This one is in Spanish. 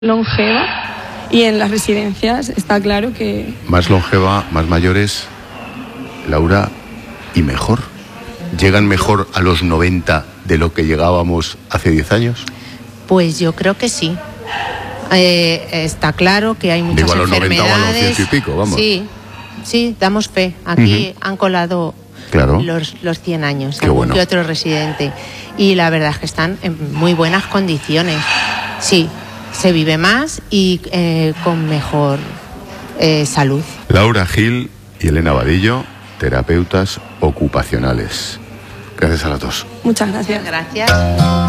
longeva, y en las residencias está claro que... Más longeva, más mayores, Laura, y mejor. ¿Llegan mejor a los 90 de lo que llegábamos hace 10 años? Pues yo creo que sí. Está claro que hay muchas enfermedades. Digo, a los 90 o a los 100 y pico, vamos. Sí, damos fe. Aquí han colado los 100 años. Qué bueno. Y otro residente. Y la verdad es que están en muy buenas condiciones. Sí, se vive más y con mejor salud. Laura Gil y Elena Vadillo, terapeutas ocupacionales. Gracias a las dos. Muchas gracias. Gracias.